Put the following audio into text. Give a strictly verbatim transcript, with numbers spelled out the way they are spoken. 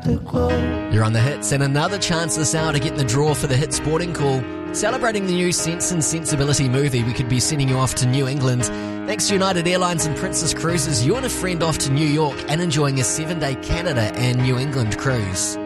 the globe. You're on the Hits, and another chance this hour to get in the draw for the Hit Sporting Call. Celebrating the new Sense and Sensibility movie, we could be sending you off to New England. Thanks to United Airlines and Princess Cruises, you and a friend off to New York and enjoying a seven-day Canada and New England cruise.